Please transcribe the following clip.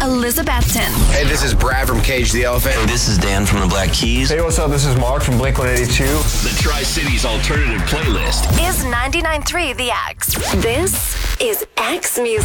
Elizabethton. Hey, this is Brad from Cage the Elephant. Hey, this is Dan from the Black Keys. Hey, what's up? This is Mark from Blink-182. The Tri-Cities Alternative Playlist Is 99.3 The X. This is X Music.